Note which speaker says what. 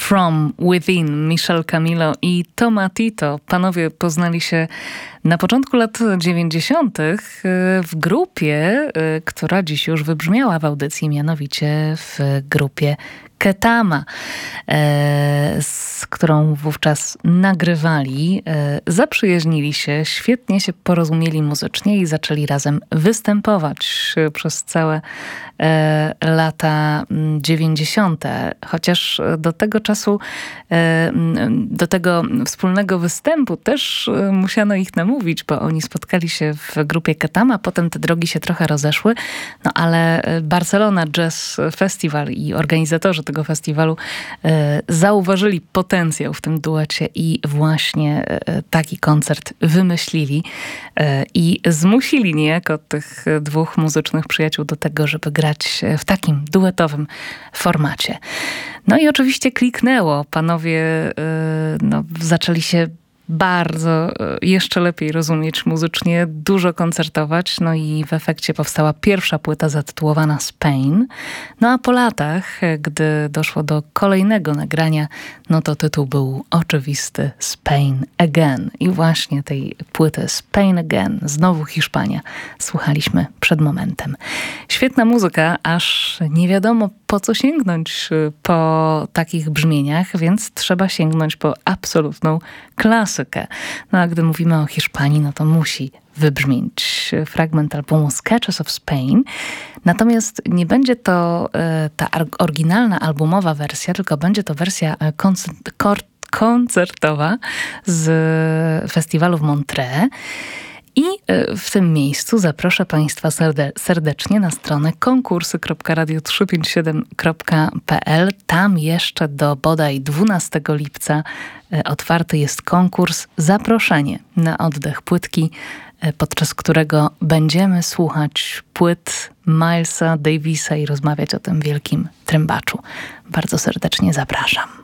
Speaker 1: From Within, Michel Camilo i Tomatito. Panowie poznali się na początku lat 90. w grupie, która dziś już wybrzmiała w audycji, mianowicie w grupie Ketama, z którą wówczas nagrywali. Zaprzyjaźnili się, świetnie się porozumieli muzycznie i zaczęli razem występować przez całe lata 90. Chociaż do tego czasu, do tego wspólnego występu też musiano ich namówić, bo oni spotkali się w grupie Ketama, potem te drogi się trochę rozeszły, no ale Barcelona Jazz Festival i organizatorzy tego festiwalu zauważyli potencjał w tym duecie i właśnie taki koncert wymyślili i zmusili niejako tych dwóch muzycznych przyjaciół do tego, żeby grać w takim duetowym formacie. No i oczywiście kliknęło. Panowie zaczęli się bardzo jeszcze lepiej rozumieć muzycznie, dużo koncertować, no i w efekcie powstała pierwsza płyta zatytułowana Spain. No a po latach, gdy doszło do kolejnego nagrania, no to tytuł był oczywisty: Spain Again. I właśnie tej płyty Spain Again, znowu Hiszpania, słuchaliśmy przed momentem. Świetna muzyka, aż nie wiadomo po co sięgnąć po takich brzmieniach, więc trzeba sięgnąć po absolutną klasykę. No a gdy mówimy o Hiszpanii, no to musi wybrzmieć fragment albumu Sketches of Spain. Natomiast nie będzie to ta oryginalna albumowa wersja, tylko będzie to wersja koncertowa z festiwalu w Montreux. I w tym miejscu zaproszę Państwa serdecznie na stronę konkursy.radio357.pl. Tam jeszcze do bodaj 12 lipca otwarty jest konkurs Zaproszenie na oddech płytki, podczas którego będziemy słuchać płyt Milesa Davisa i rozmawiać o tym wielkim trębaczu. Bardzo serdecznie zapraszam.